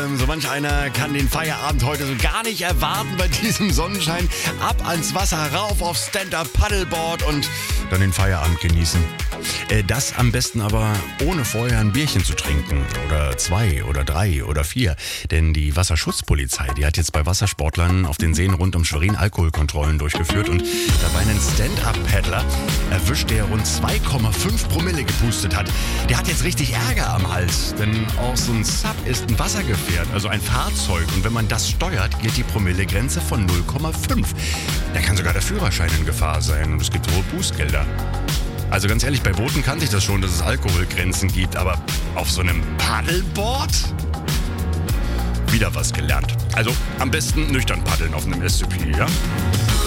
So manch einer kann den Feierabend heute so gar nicht erwarten bei diesem Sonnenschein. Ab ans Wasser, rauf aufs Stand-Up-Paddleboard und dann den Feierabend genießen. Das am besten aber ohne vorher ein Bierchen zu trinken. Oder 2 oder 3 oder 4. Denn die Wasserschutzpolizei, die hat jetzt bei Wassersportlern auf den Seen rund um Schwerin Alkoholkontrollen durchgeführt und dabei einen Stand-Up-Paddler erwischt, der rund 2,5 Promille gepustet hat. Der hat jetzt richtig Ärger am Hals, denn auch so ein Sub ist ein Wassergefährt, also ein Fahrzeug. Und wenn man das steuert, gilt die Promillegrenze von 0,5. Da kann sogar der Führerschein in Gefahr sein und es gibt hohe Bußgelder. Also ganz ehrlich, bei Booten kannte ich das schon, dass es Alkoholgrenzen gibt, aber auf so einem Paddleboard? Wieder was gelernt. Also am besten nüchtern paddeln auf einem SUP, ja?